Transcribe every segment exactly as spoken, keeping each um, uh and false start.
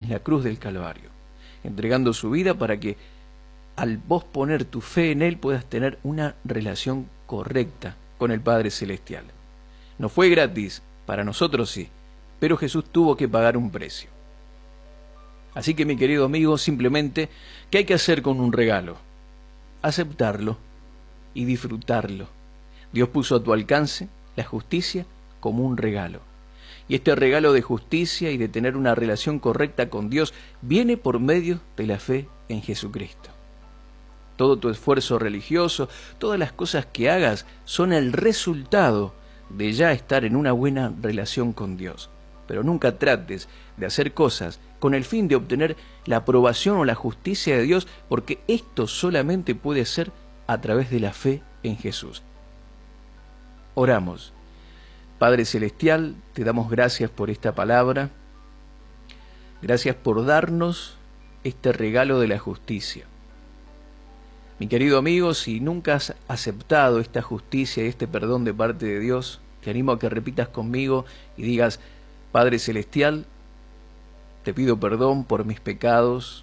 en la cruz del Calvario, entregando su vida para que al vos poner tu fe en Él puedas tener una relación correcta con el Padre Celestial. No fue gratis, para nosotros sí, pero Jesús tuvo que pagar un precio. Así que, mi querido amigo, simplemente, ¿qué hay que hacer con un regalo? Aceptarlo y disfrutarlo. Dios puso a tu alcance la justicia como un regalo. Y este regalo de justicia y de tener una relación correcta con Dios viene por medio de la fe en Jesucristo. Todo tu esfuerzo religioso, todas las cosas que hagas son el resultado de ya estar en una buena relación con Dios. Pero nunca trates de hacer cosas con el fin de obtener la aprobación o la justicia de Dios, porque esto solamente puede ser a través de la fe en Jesús. Oramos. Padre Celestial, te damos gracias por esta palabra. Gracias por darnos este regalo de la justicia. Mi querido amigo, si nunca has aceptado esta justicia y este perdón de parte de Dios, te animo a que repitas conmigo y digas: Padre Celestial, te pido perdón por mis pecados.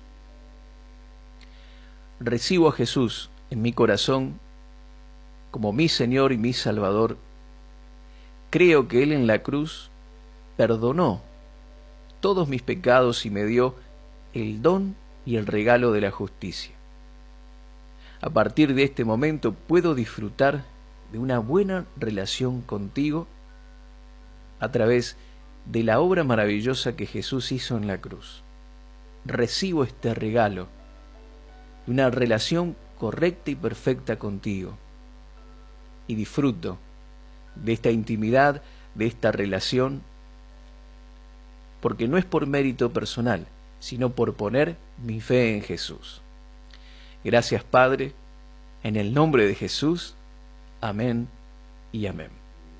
Recibo a Jesús en mi corazón como mi Señor y mi Salvador. Creo que Él en la cruz perdonó todos mis pecados y me dio el don y el regalo de la justicia. A partir de este momento puedo disfrutar de una buena relación contigo a través de la obra maravillosa que Jesús hizo en la cruz. Recibo este regalo de una relación correcta y perfecta contigo y disfruto de esta intimidad, de esta relación, porque no es por mérito personal, sino por poner mi fe en Jesús. Gracias, Padre, en el nombre de Jesús. Amén y amén.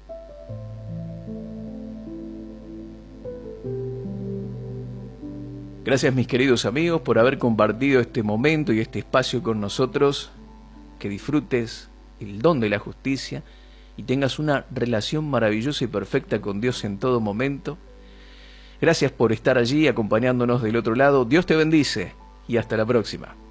Gracias, mis queridos amigos, por haber compartido este momento y este espacio con nosotros. Que disfrutes el don de la justicia y tengas una relación maravillosa y perfecta con Dios en todo momento. Gracias por estar allí acompañándonos del otro lado. Dios te bendice y hasta la próxima.